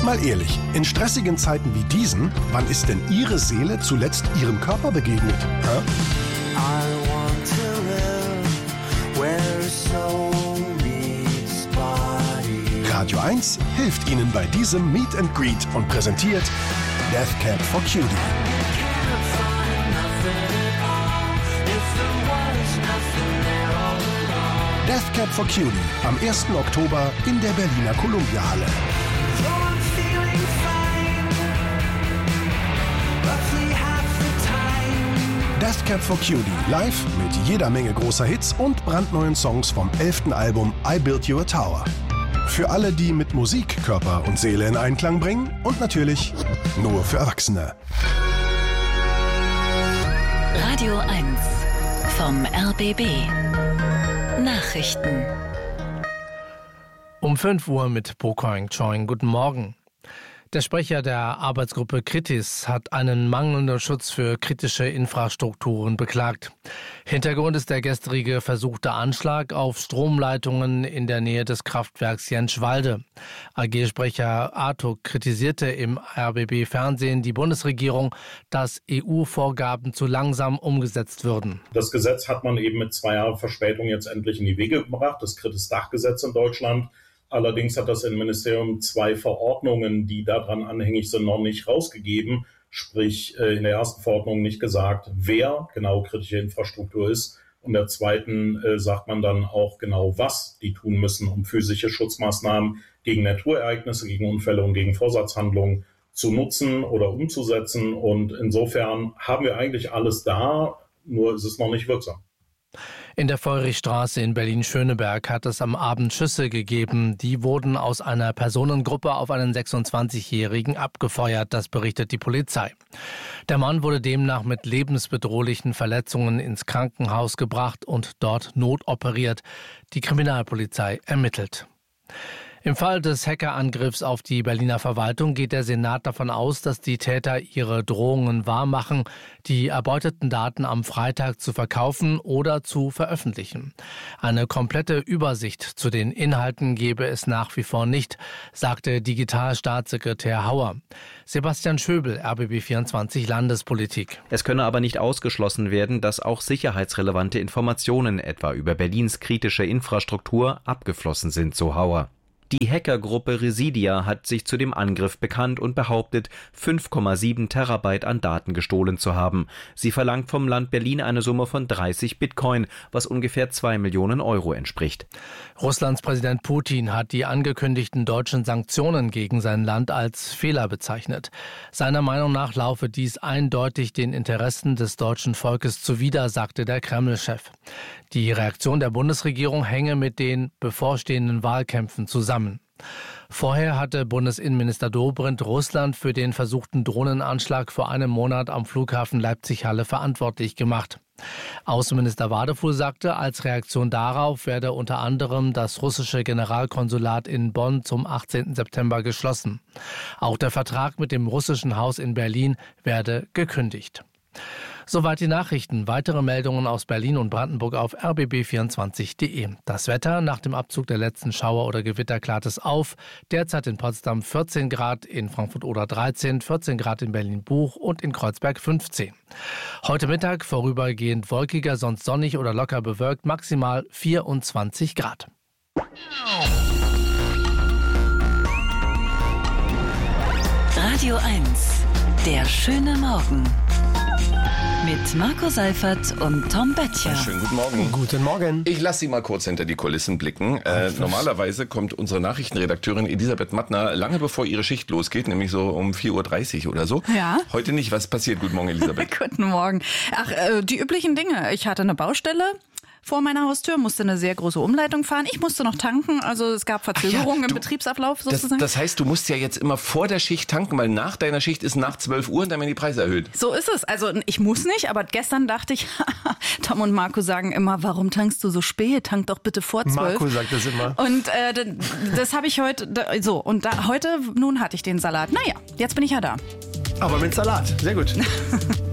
Mal ehrlich, in stressigen Zeiten wie diesen, wann ist denn Ihre Seele zuletzt Ihrem Körper begegnet? Hä? Radio 1 hilft Ihnen bei diesem Meet and Greet und präsentiert Death Cab for Cutie. Death Cab for Cutie am 1. Oktober in der Berliner Columbia-Halle. Death Cab for Cutie live mit jeder Menge großer Hits und brandneuen Songs vom 11. Album I Built You a Tower. Für alle, die mit Musik Körper und Seele in Einklang bringen und natürlich nur für Erwachsene. Radio 1 vom RBB. Nachrichten. Um 5 Uhr mit Po Koing Choing. Guten Morgen. Der Sprecher der Arbeitsgruppe Kritis hat einen mangelnden Schutz für kritische Infrastrukturen beklagt. Hintergrund ist der gestrige versuchte Anschlag auf Stromleitungen in der Nähe des Kraftwerks Jentschwalde. AG-Sprecher Artuk kritisierte im RBB-Fernsehen die Bundesregierung, dass EU-Vorgaben zu langsam umgesetzt würden. Das Gesetz hat man eben mit 2 Jahren Verspätung jetzt endlich in die Wege gebracht, das Kritis-Dachgesetz in Deutschland. Allerdings hat das Innenministerium 2 Verordnungen, die daran anhängig sind, noch nicht rausgegeben. Sprich, in der ersten Verordnung nicht gesagt, wer genau kritische Infrastruktur ist. Und der zweiten sagt man dann auch genau, was die tun müssen, um physische Schutzmaßnahmen gegen Naturereignisse, gegen Unfälle und gegen Vorsatzhandlungen zu nutzen oder umzusetzen. Und insofern haben wir eigentlich alles da, nur ist es noch nicht wirksam. In der Feurichstraße in Berlin-Schöneberg hat es am Abend Schüsse gegeben. Die wurden aus einer Personengruppe auf einen 26-Jährigen abgefeuert, das berichtet die Polizei. Der Mann wurde demnach mit lebensbedrohlichen Verletzungen ins Krankenhaus gebracht und dort notoperiert. Die Kriminalpolizei ermittelt. Im Fall des Hackerangriffs auf die Berliner Verwaltung geht der Senat davon aus, dass die Täter ihre Drohungen wahrmachen, die erbeuteten Daten am Freitag zu verkaufen oder zu veröffentlichen. Eine komplette Übersicht zu den Inhalten gebe es nach wie vor nicht, sagte Digitalstaatssekretär Hauer. Sebastian Schöbel, RBB24 Landespolitik. Es könne aber nicht ausgeschlossen werden, dass auch sicherheitsrelevante Informationen, etwa über Berlins kritische Infrastruktur, abgeflossen sind, so Hauer. Die Hackergruppe Residia hat sich zu dem Angriff bekannt und behauptet, 5,7 Terabyte an Daten gestohlen zu haben. Sie verlangt vom Land Berlin eine Summe von 30 Bitcoin, was ungefähr 2 Millionen Euro entspricht. Russlands Präsident Putin hat die angekündigten deutschen Sanktionen gegen sein Land als Fehler bezeichnet. Seiner Meinung nach laufe dies eindeutig den Interessen des deutschen Volkes zuwider, sagte der Kreml-Chef. Die Reaktion der Bundesregierung hänge mit den bevorstehenden Wahlkämpfen zusammen. Vorher hatte Bundesinnenminister Dobrindt Russland für den versuchten Drohnenanschlag vor einem Monat am Flughafen Leipzig-Halle verantwortlich gemacht. Außenminister Wadefuhl sagte, als Reaktion darauf werde unter anderem das russische Generalkonsulat in Bonn zum 18. September geschlossen. Auch der Vertrag mit dem russischen Haus in Berlin werde gekündigt. Soweit die Nachrichten. Weitere Meldungen aus Berlin und Brandenburg auf rbb24.de. Das Wetter: Nach dem Abzug der letzten Schauer oder Gewitter klart es auf. Derzeit in Potsdam 14 Grad, in Frankfurt-Oder 13, 14 Grad in Berlin-Buch und in Kreuzberg 15. Heute Mittag vorübergehend wolkiger, sonst sonnig oder locker bewölkt, maximal 24 Grad. Radio 1, der schöne Morgen. Mit Marco Seifert und Tom Böttcher. Schönen guten Morgen. Guten Morgen. Ich lasse Sie mal kurz hinter die Kulissen blicken. Normalerweise kommt unsere Nachrichtenredakteurin Elisabeth Mattner lange bevor ihre Schicht losgeht, nämlich so um 4.30 Uhr oder so. Ja. Heute nicht. Was passiert? Guten Morgen, Elisabeth. Guten Morgen. Ach, die üblichen Dinge. Ich hatte eine Baustelle vor meiner Haustür, musste eine sehr große Umleitung fahren. Ich musste noch tanken, also es gab Verzögerungen im Betriebsablauf sozusagen. Das heißt, du musst ja jetzt immer vor der Schicht tanken, weil nach deiner Schicht ist nach 12 Uhr und dann werden die Preise erhöht. So ist es. Also ich muss nicht, aber gestern dachte ich, Tom und Marco sagen immer, warum tankst du so spät? Tank doch bitte vor 12. Marco sagt das immer. Und das habe ich heute, heute, nun hatte ich den Salat. Naja, jetzt bin ich ja da. Aber mit Salat, sehr gut.